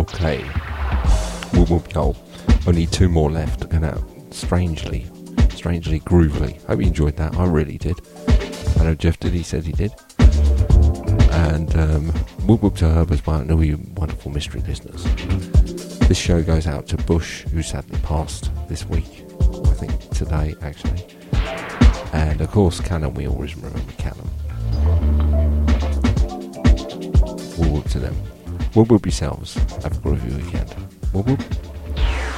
Okay. Whoop whoop yo. Only 2 more left, and out strangely groovily. Hope you enjoyed that. I really did. I know Jeff did. He said he did. And whoop whoop to Herb as well. I know you wonderful mystery listeners. This show goes out to Bush, who sadly passed this week. I think today, actually. And of course, Cannon. We always remember Cannon. Whoop whoop to them. Whoop whoop yourselves. Have a groovy weekend. Whoop whoop.